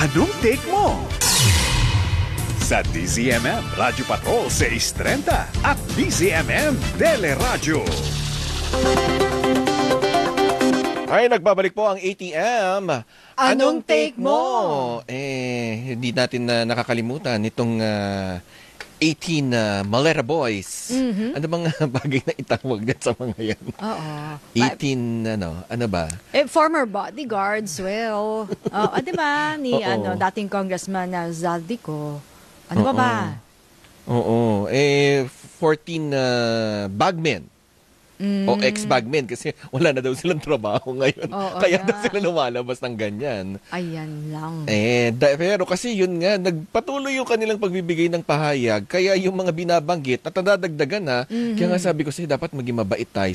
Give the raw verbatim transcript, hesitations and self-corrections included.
Anong take mo? Sa D Z M M Radyo Patrol six thirty at D Z M M Teleradyo. Ay, nagbabalik po ang A T M. Anong take mo? Eh, hindi natin na nakakalimutan itong uh, eighteen uh, Malera Boys. Mhm. Ano bang uh, bagay na itawag dyan sa mga yan? Oo. eighteen, ano, ano ba? Eh, former bodyguards, well. Oh, ah, di ba? Ni Oo. ano, dating congressman na Zaldico. Ano ba Oo. ba? Oo. Eh, fourteen uh, bagmen. Mm. O ex-bagmen kasi wala na daw silang trabaho ngayon. Oo Kaya nga. daw sila lumalabas ng ganyan. Ayan lang. Eh, da- pero kasi yun nga, nagpatuloy yung kanilang pagbibigay ng pahayag. Kaya yung mga binabanggit, natadadagdagan na. Mhm. Kaya nga sabi ko sa'yo, dapat maging mabait tayo